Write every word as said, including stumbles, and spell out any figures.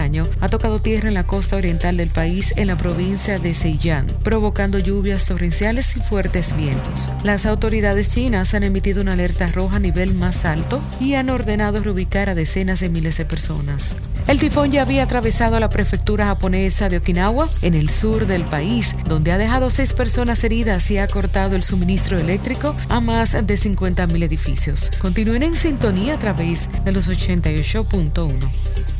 año, ha tocado tierra en la costa oriental del país, en la provincia de Zhejiang, provocando lluvias torrenciales y fuertes vientos. Las autoridades chinas han emitido una alerta roja a nivel más alto y han ordenado reubicar a decenas de miles de personas. El tifón ya había atravesado la prefectura japonesa de Okinawa, en el sur del país, donde ha dejado seis personas heridas y ha cortado el suministro eléctrico a más de cincuenta mil edificios. Continúen en sintonía a través de los ochenta y ocho punto uno.